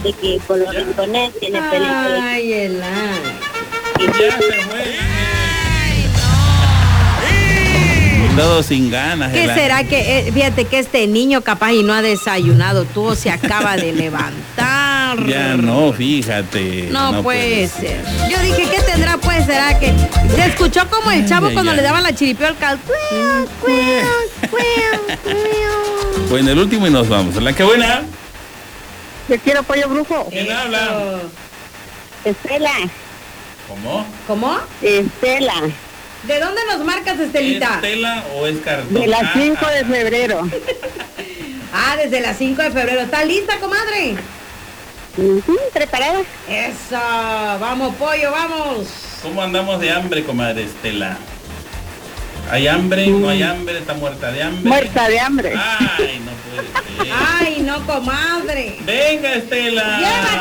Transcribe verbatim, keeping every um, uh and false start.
de que por los rincones tiene películas. Ay, el Ya se fue. Todo sin ganas. ¿Qué el será ángel. que, eh, fíjate que este niño capaz y no ha desayunado, tú se acaba de levantar? Ya no, fíjate. No, puede ser. Yo dije, ¿qué tendrá? Pues será que se escuchó como el chavo Ay, cuando ay, le ay. daban la chiripio al cal. Bueno, el último y nos vamos. La que buena. Yo quiero pollo brujo. ¿Quién habla? Estela. ¿Cómo? ¿Cómo? Estela. ¿De dónde nos marcas, Estelita? ¿Estela o es cartón? De las Ah, cinco de ah, febrero. Ah, desde las cinco de febrero. ¿Está lista, comadre? Ujú, ¿preparada? Eso. Vamos, pollo, vamos. ¿Cómo andamos de hambre, comadre Estela? ¿Hay hambre? ¿No hay hambre? ¿Está muerta de hambre? Muerta de hambre. Ay, no puede ser. Ay, no, comadre. Venga, Estela. Llévate